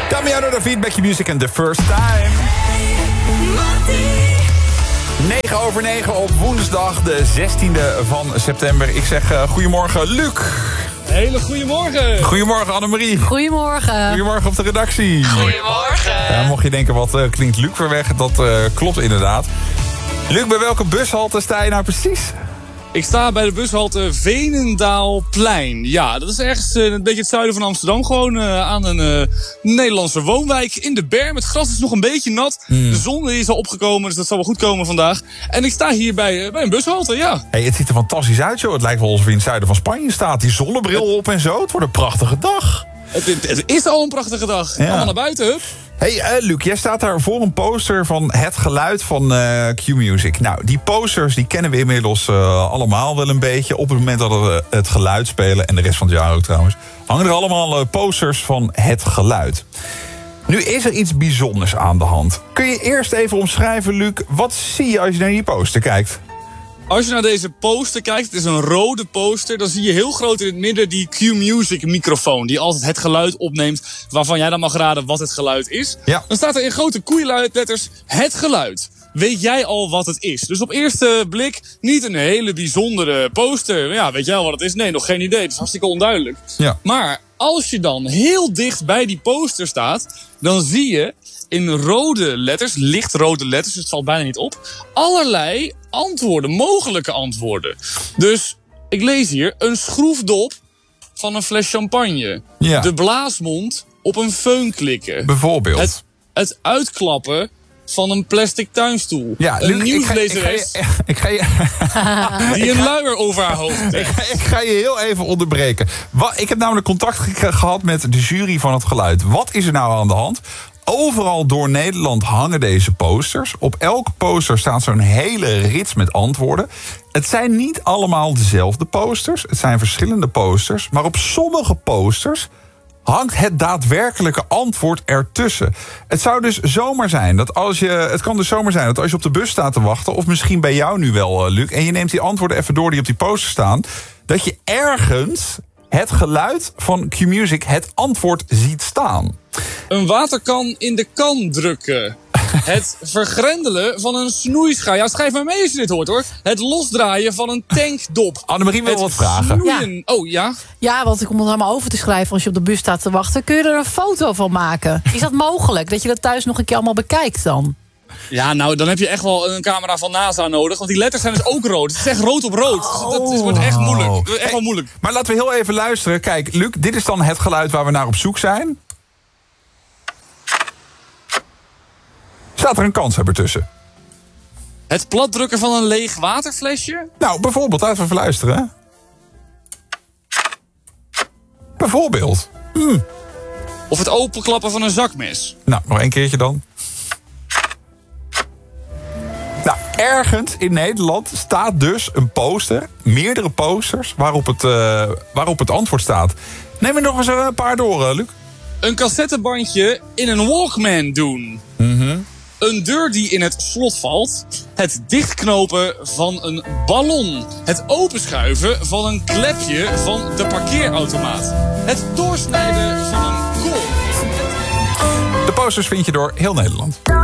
Damiano David, Back Your Music and The First Time. 9:09 op woensdag, de 16e van september. Ik zeg goedemorgen, Luc. Hele goedemorgen. Goedemorgen, Annemarie. Goedemorgen. Goedemorgen op de redactie. Goedemorgen. Ja, mocht je denken, wat klinkt Luc ver weg? Dat klopt inderdaad. Luc, bij welke bushalte sta je nou precies? Ik sta bij de bushalte Veenendaalplein. Ja, dat is ergens een beetje het zuiden van Amsterdam. Gewoon aan een Nederlandse woonwijk in de berm. Het gras is nog een beetje nat. De zon is al opgekomen, dus dat zal wel goed komen vandaag. En ik sta hier bij een bushalte, ja. Hey, het ziet er fantastisch uit, joh. Het lijkt wel alsof je in het zuiden van Spanje staat. Die zonnebril op en zo. Het wordt een prachtige dag. Het is al een prachtige dag. Ja. Allemaal naar buiten, hup. Hey Luc, jij staat daar voor een poster van het geluid van Q-Music. Nou, die posters die kennen we inmiddels allemaal wel een beetje. Op het moment dat we het geluid spelen, en de rest van het jaar ook trouwens, hangen er allemaal posters van het geluid. Nu is er iets bijzonders aan de hand. Kun je eerst even omschrijven, Luc, wat zie je als je naar die poster kijkt? Als je naar deze poster kijkt, het is een rode poster, dan zie je heel groot in het midden die Q-Music microfoon, die altijd het geluid opneemt, waarvan jij dan mag raden wat het geluid is. Ja. Dan staat er in grote koeienletters het geluid. Weet jij al wat het is? Dus op eerste blik niet een hele bijzondere poster. Maar ja, weet jij al wat het is? Nee, nog geen idee. Het is hartstikke onduidelijk. Ja. Maar als je dan heel dicht bij die poster staat, dan zie je in rode letters, lichtrode letters, dus het valt bijna niet op, allerlei antwoorden, mogelijke antwoorden. Dus ik lees hier een schroefdop van een fles champagne. Ja. De blaasmond op een föhn klikken. Bijvoorbeeld. Het uitklappen van een plastic tuinstoel. Ja, een Luc, nieuwslezeres die een luier over haar hoofd trekt. Ik ga je heel even onderbreken. Ik heb namelijk contact gehad met de jury van het geluid. Wat is er nou aan de hand? Overal door Nederland hangen deze posters. Op elke poster staat zo'n hele rits met antwoorden. Het zijn niet allemaal dezelfde posters. Het zijn verschillende posters. Maar op sommige posters hangt het daadwerkelijke antwoord ertussen. Het zou dus zomaar zijn dat het kan dus zomaar zijn dat als je op de bus staat te wachten, of misschien bij jou nu wel, Luc, en je neemt die antwoorden even door die op die poster staan, dat je ergens het geluid van Q-Music, het antwoord ziet staan. Een waterkan in de kan drukken. Het vergrendelen van een snoeischaar. Ja, schrijf maar mee als je dit hoort, hoor. Het losdraaien van een tankdop. Annemarie wil wat vragen. Snoeien. Ja. Oh, ja? Ja, want ik om het allemaal over te schrijven als je op de bus staat te wachten, kun je er een foto van maken. Is dat mogelijk? Dat je dat thuis nog een keer allemaal bekijkt dan? Ja, nou, dan heb je echt wel een camera van NASA nodig. Want die letters zijn dus ook rood. Het is echt rood op rood. Dat wordt echt moeilijk. Dat wordt echt wel moeilijk. Maar laten we heel even luisteren. Kijk, Luc, dit is dan het geluid waar we naar op zoek zijn. Staat er een kanshebber tussen? Het platdrukken van een leeg waterflesje? Nou, bijvoorbeeld, laten we even luisteren. Bijvoorbeeld. Of het openklappen van een zakmes? Nou, nog een keertje dan. Nou, ergens in Nederland staat dus een poster, meerdere posters, waarop het antwoord staat. Neem er nog eens een paar door, Luc. Een cassettebandje in een Walkman doen. Een deur die in het slot valt. Het dichtknopen van een ballon. Het openschuiven van een klepje van de parkeerautomaat. Het doorsnijden van een kool. De posters vind je door heel Nederland.